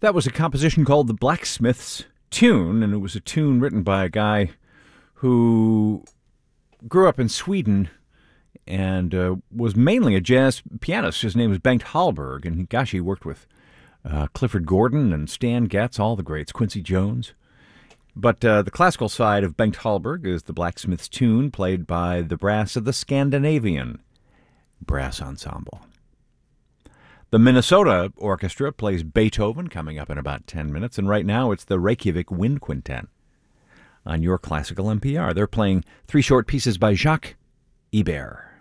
That was a composition called The Blacksmith's Tune, and it was a tune written by a guy who grew up in Sweden and was mainly a jazz pianist. His name was Bengt Hallberg, and he worked with Clifford Gordon and Stan Getz, all the greats, Quincy Jones. But the classical side of Bengt Hallberg is The Blacksmith's Tune, played by the brass of the Scandinavian Brass Ensemble. The Minnesota Orchestra plays Beethoven, coming up in about 10 minutes, and right now it's the Reykjavik Wind Quintet on your Classical NPR. They're playing three short pieces by Jacques Ibert.